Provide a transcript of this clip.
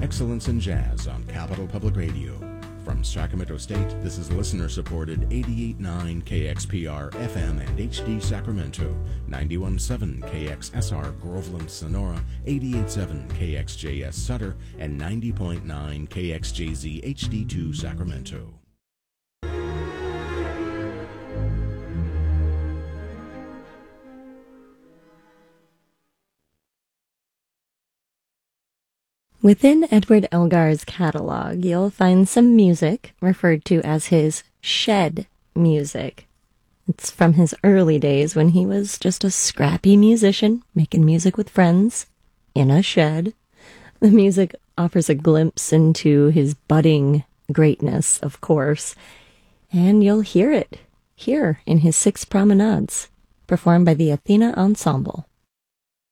Excellence in Jazz on Capital Public Radio. From Sacramento State, this is listener-supported 88.9 KXPR FM and HD Sacramento, 91.7 KXSR Groveland, Sonora, 88.7 KXJS Sutter, and 90.9 KXJZ HD2 Sacramento. Within Edward Elgar's catalog, you'll find some music referred to as his shed music. It's from his early days when he was just a scrappy musician making music with friends in a shed. The music offers a glimpse into his budding greatness, of course, and you'll hear it here in his 6 promenades, performed by the Athena Ensemble.